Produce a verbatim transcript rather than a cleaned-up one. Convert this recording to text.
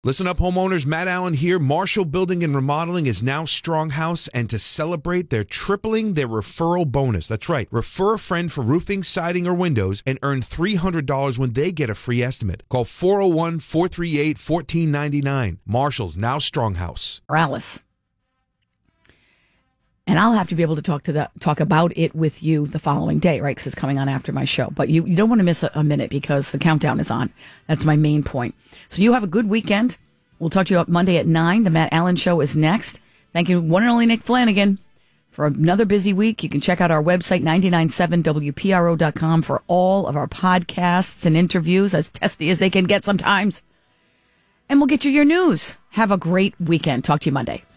Listen up, homeowners. Matt Allen here. Marshall Building and Remodeling is now Stronghouse, and to celebrate, they're tripling their referral bonus. That's right. Refer a friend for roofing, siding, or windows and earn three hundred dollars when they get a free estimate. Call four oh one, four three eight, one four nine nine. Marshall's now Stronghouse. Alice. And I'll have to be able to talk to the, talk about it with you the following day, right? Because it's coming on after my show. But you, you don't want to miss a, a minute because the countdown is on. That's my main point. So you have a good weekend. We'll talk to you up Monday at nine. The Matt Allen Show is next. Thank you, one and only Nick Flanagan, for another busy week. You can check out our website, nine nine seven W P R O dot com, for all of our podcasts and interviews, as testy as they can get sometimes. And we'll get you your news. Have a great weekend. Talk to you Monday.